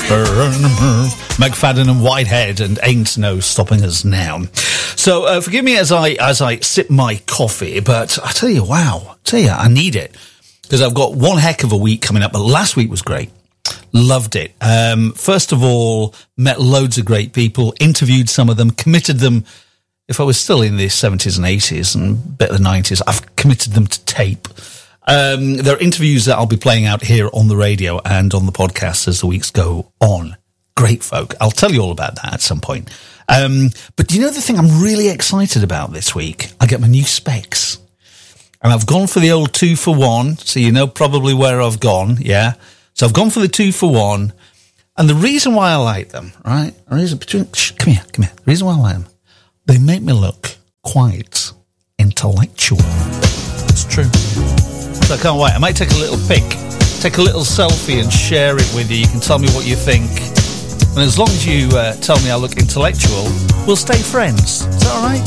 McFadden and Whitehead, and Ain't No Stopping Us Now. So forgive me as I sip my coffee, but I tell you, I need it, because I've got one heck of a week coming up. But last week was great. Loved it. First of all, met loads of great people, interviewed some of them, committed them. If I was still in the 70s and 80s and a bit of the 90s, I've committed them to tape. There are interviews that I'll be playing out here on the radio and on the podcast as the weeks go on. Great folk. I'll tell you all about that at some point. But do you know the thing I'm really excited about this week? I get my new specs. And I've gone for the old 2-for-1, so you know probably where I've gone, yeah? So I've gone for the 2-for-1. And the reason why I like them, right? Come here. The reason why I like them, they make me look quite intellectual. It's true. So I can't wait. I might take a little pic, take a little selfie and share it with you. You can tell me what you think. And as long as you tell me I look intellectual, we'll stay friends. Is that all right?